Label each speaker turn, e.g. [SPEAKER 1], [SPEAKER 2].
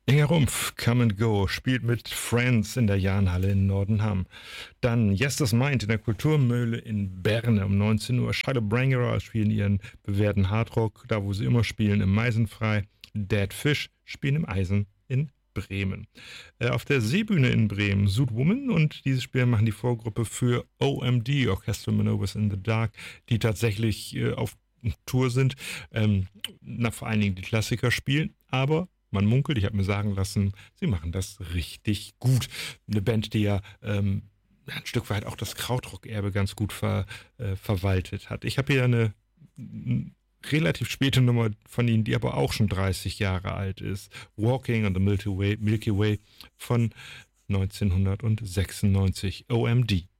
[SPEAKER 1] Inga Rumpf, Come and Go, spielt mit Friends in der Jahnhalle in Nordenham. Dann Yes, das meint in der Kulturmühle in Berne um 19 Uhr. Shiloh Brangerer spielen ihren bewährten Hardrock, da wo sie immer spielen, im Meisenfrei. Dead Fish spielen im Eisen in Bremen. Auf der Seebühne in Bremen Sud Woman, und dieses Spiel machen die Vorgruppe für OMD, Orchestral Maneuvers in the Dark, die tatsächlich auf Tour sind, vor allen Dingen die Klassiker spielen, aber man munkelt, ich habe mir sagen lassen, sie machen das richtig gut. Eine Band, die ja ein Stück weit auch das Krautrock-Erbe ganz gut verwaltet hat. Ich habe hier eine relativ späte Nummer von ihnen, die aber auch schon 30 Jahre alt ist. Walking on the Milky Way von 1996, OMD.